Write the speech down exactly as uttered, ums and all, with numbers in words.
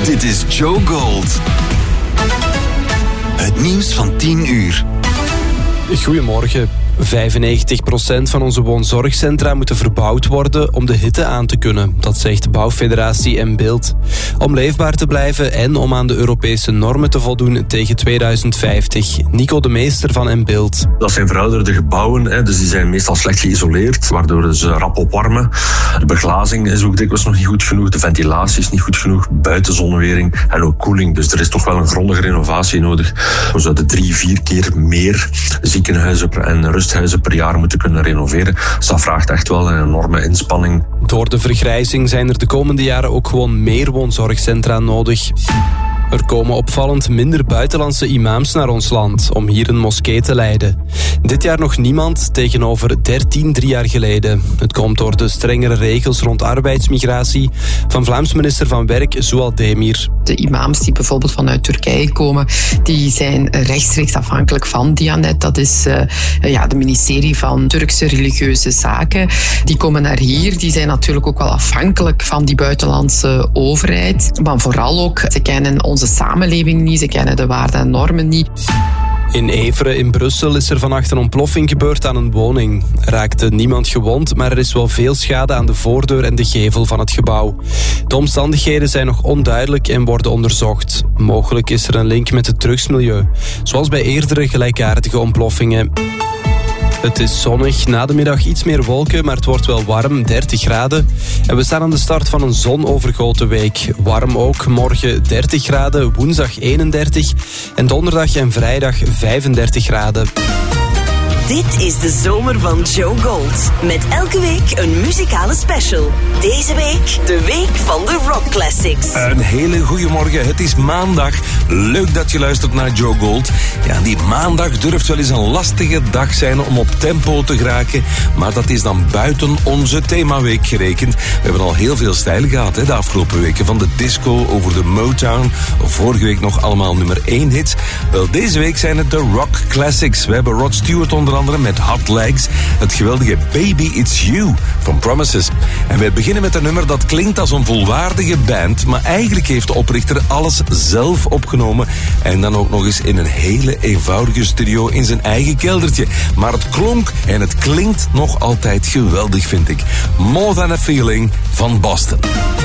Dit is Joe Gold. Het nieuws van tien uur. Goedemorgen. vijfennegentig procent van onze woonzorgcentra moeten verbouwd worden om de hitte aan te kunnen. Dat zegt Bouwfederatie Mbilt. Om leefbaar te blijven en om aan de Europese normen te voldoen tegen tweeduizend vijftig. Nico de Meester van Mbilt. Dat zijn verouderde gebouwen, hè, dus die zijn meestal slecht geïsoleerd, waardoor ze rap opwarmen. De beglazing is ook dikwijls nog niet goed genoeg, de ventilatie is niet goed genoeg, buitenzonnewering en ook koeling. Dus er is toch wel een grondige renovatie nodig. We zouden drie, vier keer meer ziekenhuizen en rusthuizen per jaar moeten kunnen renoveren. Dus dat vraagt echt wel een enorme inspanning. Door de vergrijzing zijn er de komende jaren ook gewoon meer woonzorgcentra nodig. Er komen opvallend minder buitenlandse imams naar ons land om hier een moskee te leiden. Dit jaar nog niemand, tegenover dertien drie jaar geleden. Het komt door de strengere regels rond arbeidsmigratie van Vlaams minister van Werk Zoual Demir. De imams die bijvoorbeeld vanuit Turkije komen, die zijn rechtstreeks afhankelijk van Dianet. Dat is uh, ja, het ministerie van Turkse religieuze zaken. Die komen naar hier, die zijn natuurlijk ook wel afhankelijk van die buitenlandse overheid. Maar vooral ook, ze kennen onze samenleving niet, ze kennen de waarden en normen niet. In Everen in Brussel is er vannacht een ontploffing gebeurd aan een woning. Er raakte niemand gewond, maar er is wel veel schade aan de voordeur en de gevel van het gebouw. De omstandigheden zijn nog onduidelijk en worden onderzocht. Mogelijk is er een link met het drugsmilieu, zoals bij eerdere gelijkaardige ontploffingen. Het is zonnig, na de middag iets meer wolken, maar het wordt wel warm, dertig graden. En we staan aan de start van een zonovergoten week. Warm ook, morgen dertig graden, woensdag eenendertig en donderdag en vrijdag vijfendertig graden. Dit is de zomer van Joe Gold. Met elke week een muzikale special. Deze week de week van de Rock Classics. Een hele goede morgen. Het is maandag. Leuk dat je luistert naar Joe Gold. Ja, die maandag durft wel eens een lastige dag zijn om op tempo te geraken. Maar dat is dan buiten onze themaweek gerekend. We hebben al heel veel stijl gehad hè, de afgelopen weken. Van de disco over de Motown. Vorige week nog allemaal nummer één hits. Wel, deze week zijn het de Rock Classics. We hebben Rod Stewart onder andere met Hot Legs. Het geweldige Baby It's You van Promises. En wij beginnen met een nummer dat klinkt als een volwaardige band, maar eigenlijk heeft de oprichter alles zelf opgenomen en dan ook nog eens in een hele eenvoudige studio in zijn eigen keldertje. Maar het klonk en het klinkt nog altijd geweldig, vind ik. More Than a Feeling van Boston.